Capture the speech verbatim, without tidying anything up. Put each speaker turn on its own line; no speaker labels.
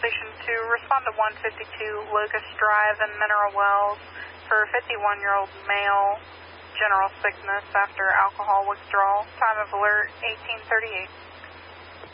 Station two, respond to one fifty-two Locust Drive in Mineral Wells for fifty-one-year-old male, general sickness after alcohol withdrawal. Time of alert eighteen thirty-eight.